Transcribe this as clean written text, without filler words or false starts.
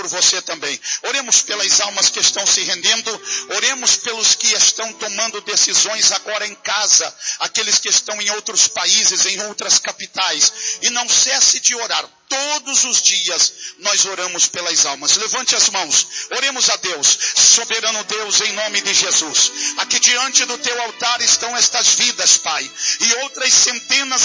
por você também. Oremos pelas almas que estão se rendendo, oremos pelos que estão tomando decisões agora em casa, aqueles que estão em outros países, em outras capitais, e não cesse de orar. Todos os dias nós oramos pelas almas. Levante as mãos, oremos a Deus. Soberano Deus, em nome de Jesus, aqui diante do teu altar estão estas vidas, Pai, e outras centenas